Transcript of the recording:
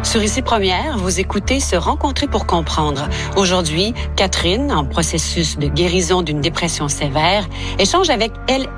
Sur Ici Première, vous écoutez Se rencontrer pour comprendre. Aujourd'hui, Catherine, en processus de guérison d'une dépression sévère, échange avec Elle